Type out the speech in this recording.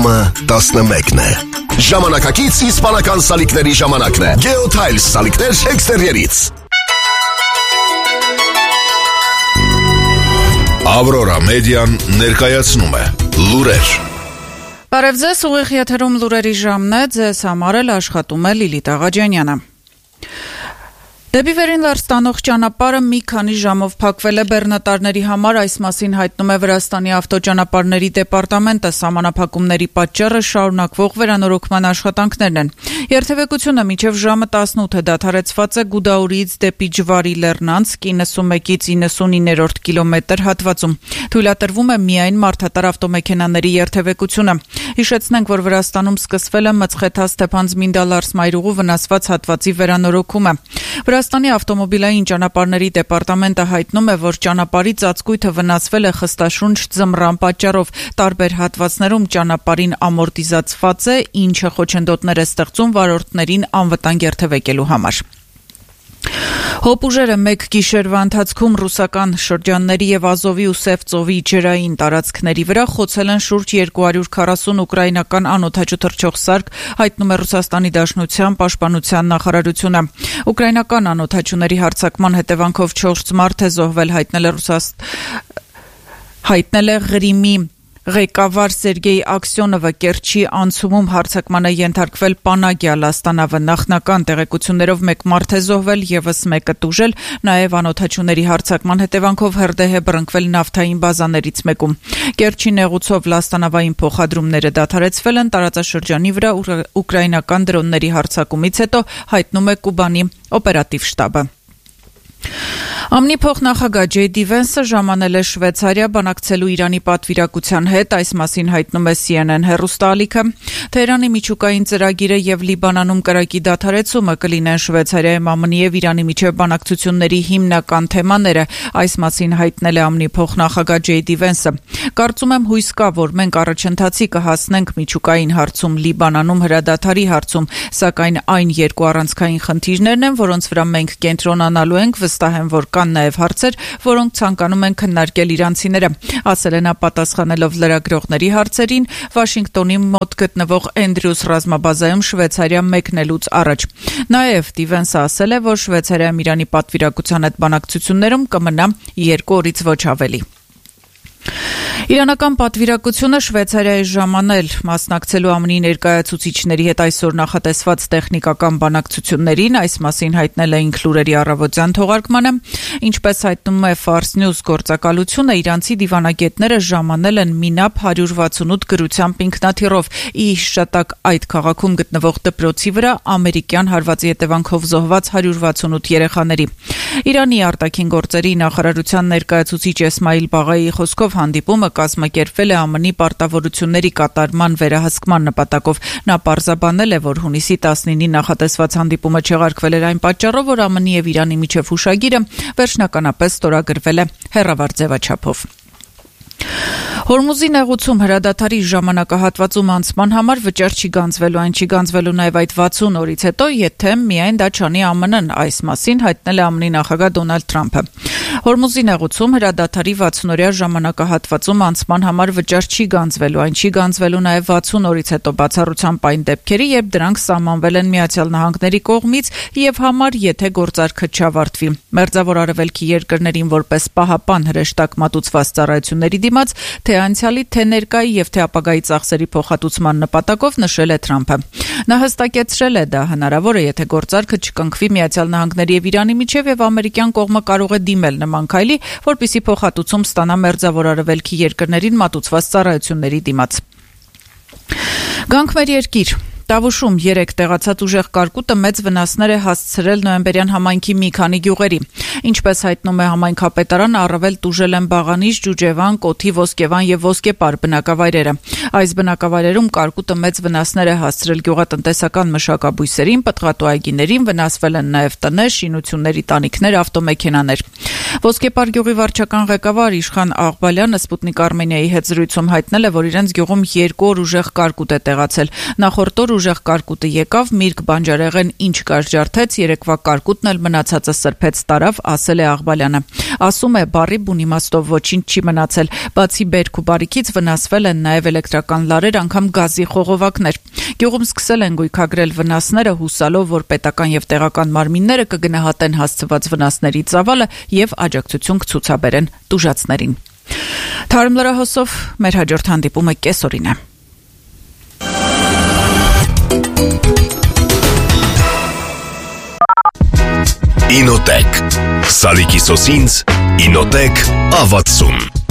Ժամը 11 է։ Ժամանակակից իսպանական սալիկների ժամանակն է։ Geotiles սալիկներ էքստերիերից։ Aurora Median ներկայացնում է լուրեր։ Բարև ձեզ, ուղիղ եթերում լուրերի ժամն է, ձեզ համար էլ աշխատում է Լիլիթ Աղաջանյանը։ Դեպի վերին լարց տանող ճանապարհը մի քանի ժամով փակվել է բեռնատարների համար, այս մասին հայտնում է Վրաստանի ավտոճանապարհների դեպարտամենտը, սահմանափակումների պատճառը շարունակվող վերանորոգման աշխատանքներն են։ Երթևեկությունը մինչև ժամը 18 դադարեցված է Գուդաուրիից դեպի Ջվարի Լեռնանց 91-ից 99-րդ կիլոմետր հատվածում։ Թույլատրվում է միայն մարդատար ավտոմեքենաների երթևեկությունը։ Հիշեցնենք, որ Վրաստանում սկսվել է Մծխեթ-Ստեփանձմինդա-Լարս-Մայրուղու վնասված հատվածի վերանորոգումը։ Վրաստանի ավտոմոբիլային ճանապարհների դեպարտամենտը հայտնում է, որ ճանապարհի ծածկույթը վնասվել է խստաշունչ ձմռան պատճառով։ Տարբեր հատվածներում ճանապարհին ամորտիզացված է, ինչը խոչընդոտներ է ստեղծում վարորդներին անվտանգ երթևեկելու համար։ Հոպուժերը մեկ գիշերվա ընթացքում ռուսական շրջանների եւ Ազովի ու Սև ծովի ջրային տարածքների վրա խոցել են շուրջ 240 ուկրաինական անօդաչու թռչող սարք, հայտնում է Ռուսաստանի Դաշնության պաշտպանության նախարարությունը։ Ուկրաինական անօդաչուների հարձակման հետևանքով 4 մարդ է զոհվել, հայտնել է Ղրիմի ղեկավար Սերգեյ Աքսյոնովը։ Կերչի անցումում հարձակման է ենթարկվել Պանագիալ աստանավը։ Նախնական տեղեկություններով մեկ մարդ է զոհվել, եւս մեկը տուժել, նաեւ անօդաչուների հարձակման հետևանքով հրդեհ է բռնկվել նավթային բազաներից մեկում։ Կերչի նեղուցով լաստանավային փոխադրումները դադարեցվել են տարածաշրջանի վրա ուկրաինական դրոնների հարձակումից հետո, հայտնում է Կուբանի օպերատիվ շտաբը։ ԱՄՆ փոխնախագահ Ջեյ Վենսը ժամանել է Շվեյցարիա բանակցելու Իրանի պատվիրակության հետ, այս մասին հայտնում է CNN հեռուստաալիքը։ Թեհրանի միջուկային ծրագիրը եւ Լիբանանում կրակի դադարեցումը կլինեն Շվեյցարիայում ԱՄՆ-ի եւ Իրանի միջև բանակցությունների հիմնական թեմաները, այս մասին հայտնել է ԱՄՆ փոխնախագահ Ջեյ Վենսը։ Կարծում եմ հույս կա, որ մենք առաջընթացի կհասնենք միջուկային հարցում, Լիբանանում հրադադարի հարցում, սակայն այն երկու առանցքային խնդիրներն են, որոնց վրա մենք կենտրոնանալու ենք, վստահ եմ, որ կան նաև հարցեր, որոնք ցանկանում են քննարկել իրանցիները, ասել է նա պատասխանելով լրագրողների հարցերին Վաշինգտոնի մոտ գտնվող Էնդրյուս ռազմաբազայում Շվեյցարիա մեկնելուց առաջ։ Նաև Վենսը ասել է, որ Շվեյցարիայում Իրանի պատվիրակության հետ բանակցություններում կմնա 2 օրից ոչ ավելի։ Իրանական պատվիրակությունը Շվեյցարիայի ժամանել մասնակցելու ԱՄՆ ներկայացուցիչների հետ այսօր նախատեսված տեխնիկական բանակցություններին, այս մասին հայտնել էին լուրերի առավոտյան թողարկմանը, ինչպես հայտնում է Fars News գործակալությունը, իրանցի դիվանագետները ժամանել են Մինապ 168 գրությամբ ինքնաթիռով Իշշատակ այդ քաղաքում գտնվող դպրոցի վրա ամերիկյան հարվածի հետևանքով զոհված 168 երեխաների։ Իրանի արտաքին գործերի նախարարության ներկայացուցիչ Էսմայիլ Բաղայի խոսքով հանդիպումը կազմակերպվել է ԱՄՆ-ի պարտավորությունների կատարման վերահսկման նպատակով։ Նա պարզաբանել է, որ հունիսի 19-ի նախատեսված հանդիպումը չեղարկվել էր այն պատճառով, որ ԱՄՆ-ի եւ Իրանի միջև հուշագիրը վերջնականապես ստորագրվել է հեռավար ձևաչափով։ Հորմուզի նեղուցում հրադադարի ժամանակահատվածում անցման համար վճար չի գանձվելու, այն չի գանձվելու նաև այդ 60 օրից հետո, եթե միայն դա չանի ԱՄՆ-ն, այս մասին հայտնել է ԱՄՆ-ի նախագահ Դոնալդ Թրամփը։ Հորմուզի նեղուցում հրադադարի 60-օրյա ժամանակահատվածում անցման համար վճար չի գանձվելու, այն չի գանձվելու նաև 60 օրից հետո բացառությամբ այն դեպքերի, երբ դրանք սահմանվել են ԱՄՆ-ի կողմից եւ համար, եթե գործարքը չավարտվի։ Մերձավոր Արևելքի երկրներին որպես պահապան հրեշտակ մատուցված ծառայությունների դիմաց, թե անցյալի, թե ներկայի եւ թե ապագայի ծախսերի փոխհատուցման նպատակով նշել է Թրամփը։ Նա հստակեցրել է, դա հնարավոր է, եթե գործարքը չկնքվի ԱՄՆ-ի եւ Իրանի միջև եւ ամերիկյան կողմը կարող է դիմել նման քայլի, որպեսզի փոխհատուցում ստանա Մերձավոր Արևելքի երկրներին մատուցված ծառայությունների դիմաց։ Գանք մեր երկիր։ Տավուշում 3 տեղացած ուժեղ կարկուտը մեծ վնասներ է հասցրել նոյեմբերյան համայնքի մի քանի գյուղերի։ Ինչպես հայտնում է համայնքապետարանը, առավել տուժել են Բաղանիչ, Ջուջևան, Կոթի, Ոսկեվան եւ Ոսկեպար բնակավայրերը։ Այս բնակավայրերում կարկուտը մեծ վնասներ է հասցրել գյուղատնտեսական մշակաբույսերին, պտղատու այգիներին, վնասվել են նաեւ տներ, շինությունների տանիքներ, ավտոմեքենաներ։ Ոսկեպար գյուղի վարչական ղեկավար Իշխան Աղբալյանը Սպուտնիկ Արմենիայի հետ զրույցում հայտնել է, որ իրենց գյուղում 2 օր ուժեղ կարկուտ է տեղացել։ Նախորդ օր ուժեղ կարկուտը եկավ, Միրգ բանջարեղեն ինչ կար ջարդեց, երեկվա կարկուտն էլ մնացածը սրբեց տարավ, ասել է Աղբալյանը։ Ասում է, բառի բուն իմաստով ոչինչ չի մնացել, բացի բերք ու բարիքից վնասվել են նաև էլեկտրական լարեր, անգամ գազի խողովակներ։ Գյուղում սկսել են գույքագրել վնասները, հուսալով, որ պետական եւ տեղական մարմինները կգնահատեն հասցված վնասների ծավալը եւ աջակցություն կցուցաբերեն տուժածներին։ Թարմ լրահոսով մեր հաջորդ հանդիպումը կեսօրին է։ Ինոտեք Սալիկի սոսինձ Ինոտեք ավացում